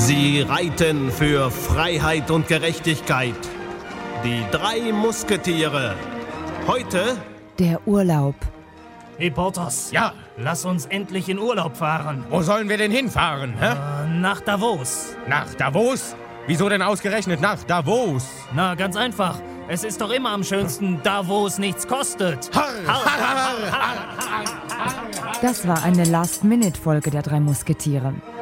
Sie reiten für Freiheit und Gerechtigkeit. Die 3 Musketiere. Heute der Urlaub. Hey Porthos, Ja, lass uns endlich in Urlaub fahren. wo sollen wir denn hinfahren? Hä? Nach Davos. Nach Davos? Wieso denn ausgerechnet nach Davos? Na, ganz einfach. Es ist doch immer am schönsten, da wo es nichts kostet. Das war eine Last-Minute-Folge der 3 Musketiere.